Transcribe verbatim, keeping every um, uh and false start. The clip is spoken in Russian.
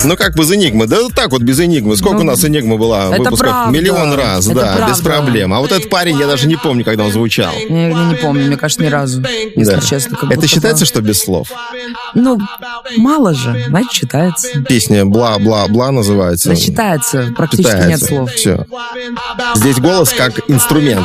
Ну, как без энигмы. Да так вот без энигмы. Сколько ну, у нас энигмы была в выпусках? Правда. Миллион раз, это да, правда. без проблем. А вот этот парень, я даже не помню, когда он звучал. Я, я не помню, мне кажется, ни разу, если да. честно. Как это считается, бы... что без слов? Ну, мало же, значит, считается. Песня «Бла-бла-бла» называется. Да, считается, практически считается. нет слов. Все. Здесь голос как инструмент.